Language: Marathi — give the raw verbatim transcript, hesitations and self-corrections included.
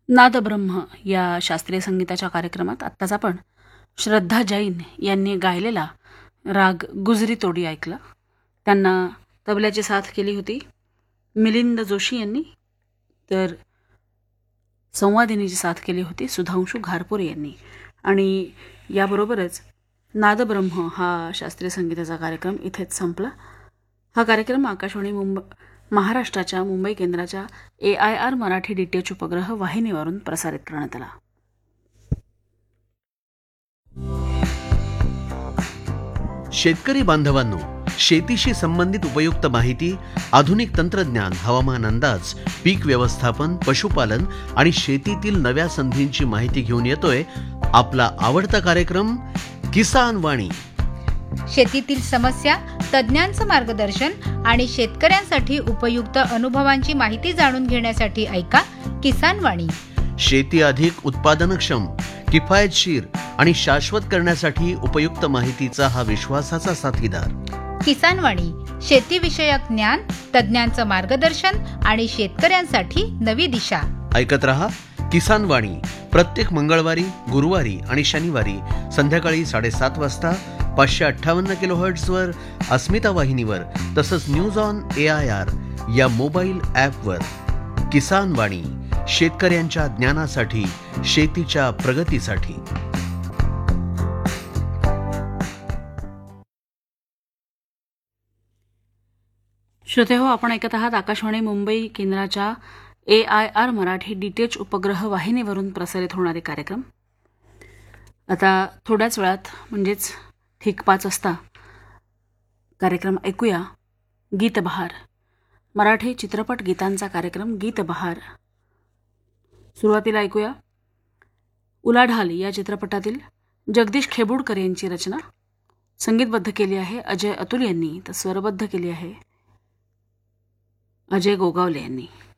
नादब्रह्म या शास्त्रीय संगीताच्या कार्यक्रमात आत्ताच आपण श्रद्धा जैन यांनी गायलेला राग गुजरी तोडी ऐकला. त्यांना तबल्याची साथ केली होती मिलिंद जोशी यांनी, तर संवादिनीची साथ केली होती सुधांशू घारपुरे यांनी. आणि याबरोबरच नादब्रह्म हा शास्त्रीय संगीताचा कार्यक्रम इथेच संपला. हा कार्यक्रम आकाशवाणी मुंबई महाराष्ट्राच्या मुंबई केंद्राच्या ए I R Marathi D T H उपग्रह वाहिनीवरून प्रसारित करण्यात आला. शेतकरी बांधवांनो, शेतीशी संबंधित उपयुक्त माहिती, आधुनिक तंत्रज्ञान, हवामान अंदाज, पीक व्यवस्थापन, पशुपालन आणि शेतीतील नव्या संधींची माहिती घेऊन येतोय आपला आवडता कार्यक्रम किसान वाणी. शेतीतील समस्या, तज्ञांचं मार्गदर्शन आणि शेतकऱ्यांसाठी उपयुक्त अनुभवांची माहिती जाणून घेण्यासाठी ऐका किसान वाणी. शेती अधिक उत्पादनक्षम, किफायतशीर आणि शाश्वत करण्यासाठी उपयुक्त माहितीचा हा विश्वासाचा साथीदार. किसान वाणी, शेतीविषयक ज्ञान, तज्ञांचं मार्गदर्शन आणि शेतकऱ्यांसाठी नवी दिशा. ऐकत रहा किसान वाणी प्रत्येक मंगळवारी, गुरुवारी आणि शनिवारी संध्याकाळी साडेसात वाजता पाचशे अठ्ठावन्न किलो हर्ट्झवर अस्मिता वाहिनीवर, तसंच news on A I R या मोबाईल ॲपवर. किसान वाणी, शेतकऱ्यांच्या ज्ञानासाठी, शेतीच्या प्रगतीसाठी. श्रोतेहो, आपण ऐकत आहात आकाशवाणी मुंबई केंद्राच्या ए I R Marathi D T H उपग्रह वाहिनीवरून प्रसारित होणारे कार्यक्रम. आता थोड्याच वेळात म्हणजेच ठीक पाच वाजता कार्यक्रम ऐकूया गीत बहार, मराठी चित्रपट गीतांचा कार्यक्रम गीत बहार. सुरुवातीला ऐकूया उलाढाल या चित्रपटातील जगदीश खेबुडकर यांची रचना. संगीतबद्ध केली आहे अजय अतुल यांनी, तर स्वरबद्ध केली आहे अजय गोगावले यांनी.